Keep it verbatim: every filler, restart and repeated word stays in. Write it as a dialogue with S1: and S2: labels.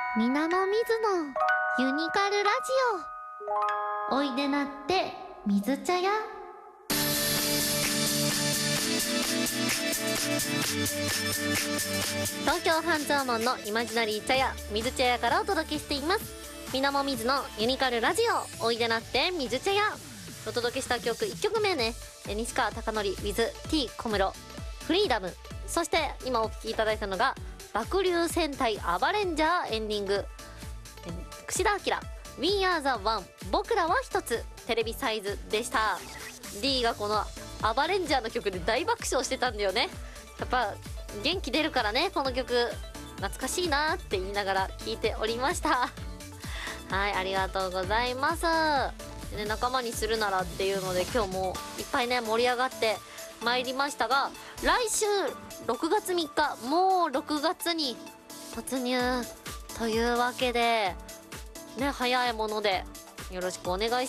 S1: みなもみずのユニカルラジオ、おいでなって水茶屋。東京半蔵門のイマジナリー茶屋水茶屋からお届けしています。みなもみずのユニカルラジオ、おいでなって水茶屋。お届けした曲いっきょくめね、西川貴教 with T 小室フリーダム。そして今お聴きいただいたのが爆竜戦隊アバレンジャーエンディング、櫛田明 We are the one 僕らは一つテレビサイズでした。 D がこのアバレンジャーの曲で大爆笑してたんだよね。やっぱ元気出るからね、この曲懐かしいなって言いながら聴いておりましたはい、ありがとうございます。でね、仲間にするならっていうので今日もいっぱいね盛り上がってまいりましたが、来週ろくがつみっか、もうろくがつに突入というわけでね、早いものでよろしくお願いします。